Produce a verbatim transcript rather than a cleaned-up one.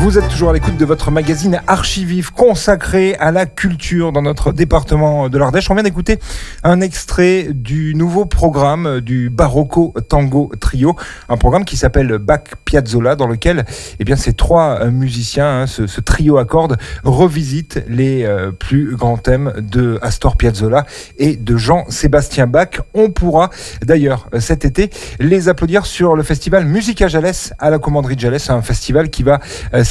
Vous êtes toujours à l'écoute de votre magazine Archivive consacré à la culture dans notre département de l'Ardèche. On vient d'écouter un extrait du nouveau programme du Barocco Tango Trio, un programme qui s'appelle Bach Piazzolla, dans lequel eh bien, ces trois musiciens, hein, ce, ce trio à cordes, revisitent les euh, plus grands thèmes de Astor Piazzolla et de Jean-Sébastien Bach. On pourra d'ailleurs cet été les applaudir sur le festival Musica Jalles à la Commanderie de Jalles, un festival qui va euh,